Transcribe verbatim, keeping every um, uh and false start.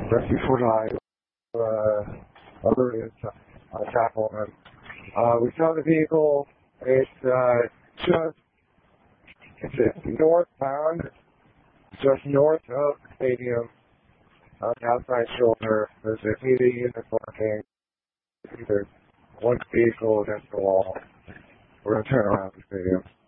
Rescue for Life, uh, alerted uh, Chaplain. Uh, we saw the vehicle. It's uh, just it's northbound, just north of the stadium, on the outside shoulder. There's a P D unit parking. There's one vehicle against the wall. We're going to turn around the stadium.